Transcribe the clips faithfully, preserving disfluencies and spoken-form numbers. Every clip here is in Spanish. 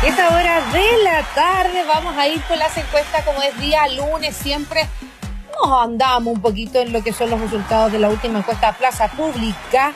Esta hora de la tarde vamos a ir con las encuestas, como es día lunes, siempre nos andamos un poquito en lo que son los resultados de la última encuesta Plaza Pública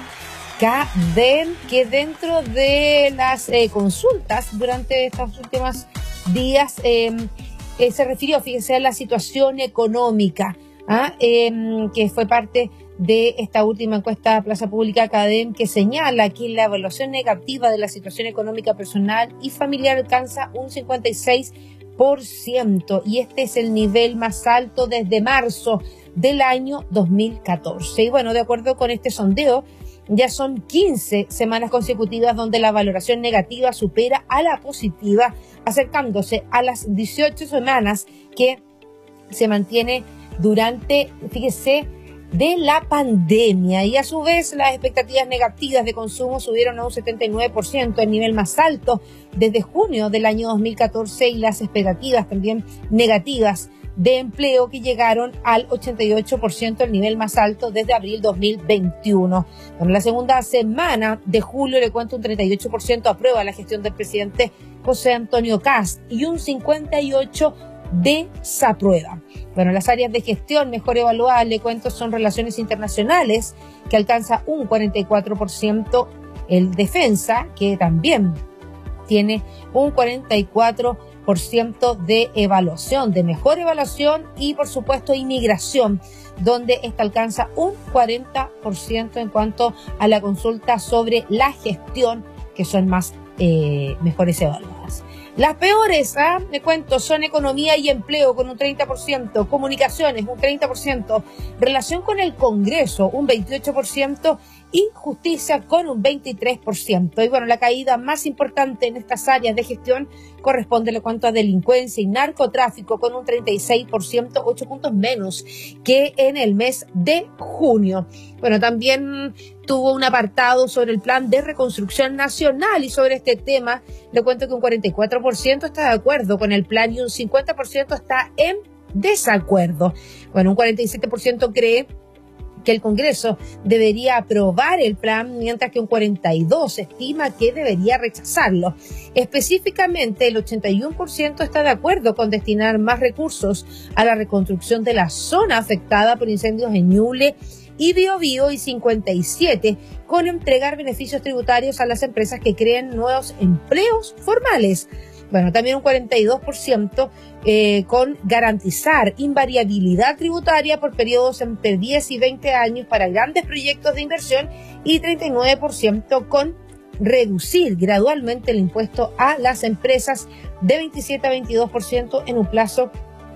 Cadem, que dentro de las eh, consultas durante estos últimos días eh, eh, se refirió, fíjense, a la situación económica, ¿ah? eh, que fue parte de esta última encuesta Plaza Pública Cadem, que señala que la evaluación negativa de la situación económica personal y familiar alcanza un cincuenta y seis por ciento, y este es el nivel más alto desde marzo del año dos mil catorce. Y bueno, de acuerdo con este sondeo, ya son quince semanas consecutivas donde la valoración negativa supera a la positiva, acercándose a las dieciocho semanas que se mantiene durante, fíjese, de la pandemia. Y a su vez las expectativas negativas de consumo subieron a un setenta y nueve por ciento, el nivel más alto desde junio del año dos mil catorce, y las expectativas también negativas de empleo, que llegaron al ochenta y ocho por ciento, el nivel más alto desde abril dos mil veintiuno. Bueno, la segunda semana de julio, le cuento, un treinta y ocho por ciento aprueba la gestión del presidente José Antonio Kast y un cincuenta y ocho por ciento desaprueba. Bueno, las áreas de gestión mejor evaluadas, le cuento, son relaciones internacionales, que alcanza un cuarenta y cuatro por ciento, el defensa, que también tiene un cuarenta y cuatro por ciento de evaluación, de mejor evaluación, y por supuesto inmigración, donde esta alcanza un cuarenta por ciento en cuanto a la consulta sobre la gestión, que son más eh, mejores evaluadas. Las peores, ¿ah? me cuento, son economía y empleo con un treinta por ciento, comunicaciones un treinta por ciento, relación con el Congreso un veintiocho por ciento y justicia con un veintitrés por ciento. Y bueno, la caída más importante en estas áreas de gestión corresponde, le cuento, a delincuencia y narcotráfico con un treinta y seis por ciento, ocho puntos menos que en el mes de junio. Bueno, también tuvo un apartado sobre el plan de reconstrucción nacional, y sobre este tema le cuento que un cuarenta y cuatro por ciento está de acuerdo con el plan y un cincuenta por ciento está en desacuerdo. Bueno, un cuarenta y siete por ciento cree que el Congreso debería aprobar el plan, mientras que un cuarenta y dos por ciento estima que debería rechazarlo. Específicamente, el ochenta y uno por ciento está de acuerdo con destinar más recursos a la reconstrucción de la zona afectada por incendios en Ñuble y Biobío, y cincuenta y siete por ciento con entregar beneficios tributarios a las empresas que creen nuevos empleos formales. Bueno, también un cuarenta y dos por ciento eh, con garantizar invariabilidad tributaria por periodos entre diez y veinte años para grandes proyectos de inversión, y treinta y nueve por ciento con reducir gradualmente el impuesto a las empresas de veintisiete a veintidós por ciento en un plazo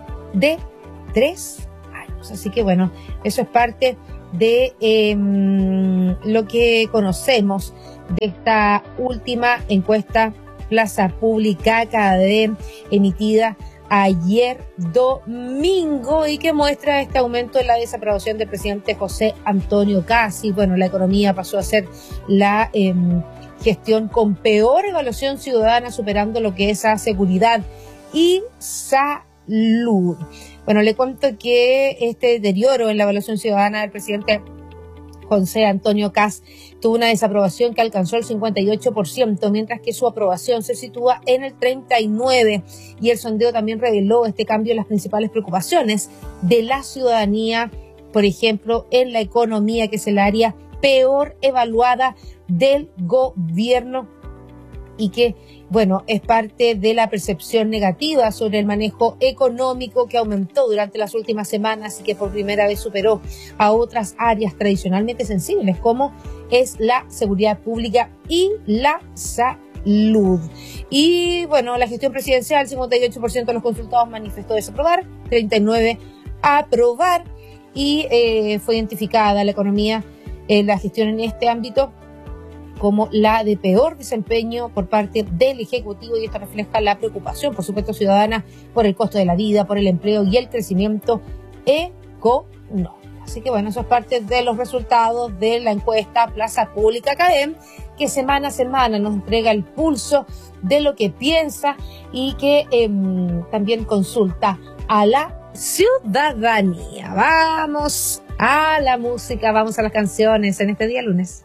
de tres años. Así que bueno, eso es parte de eh, lo que conocemos de esta última encuesta Plaza Pública Cadem, emitida ayer domingo, y que muestra este aumento en la desaprobación del presidente José Antonio Kast. Y bueno, la economía pasó a ser la eh, gestión con peor evaluación ciudadana, superando lo que es la seguridad y salud. Bueno, le cuento que este deterioro en la evaluación ciudadana del presidente José Antonio Kast tuvo una desaprobación que alcanzó el cincuenta y ocho por ciento, mientras que su aprobación se sitúa en el treinta y nueve por ciento. Y el sondeo también reveló este cambio en las principales preocupaciones de la ciudadanía, por ejemplo, en la economía, que es el área peor evaluada del gobierno, y que, bueno, es parte de la percepción negativa sobre el manejo económico, que aumentó durante las últimas semanas y que por primera vez superó a otras áreas tradicionalmente sensibles, como es la seguridad pública y la salud. Y bueno, la gestión presidencial, cincuenta y ocho por ciento de los consultados manifestó desaprobar, treinta y nueve por ciento aprobar, y eh, fue identificada la economía, eh, la gestión en este ámbito, como la de peor desempeño por parte del Ejecutivo, y esto refleja la preocupación, por supuesto, ciudadana por el costo de la vida, por el empleo y el crecimiento económico. Así que bueno, eso es parte de los resultados de la encuesta Plaza Pública Cadem, que semana a semana nos entrega el pulso de lo que piensa y que eh, también consulta a la ciudadanía. Vamos a la música, vamos a las canciones en este día lunes.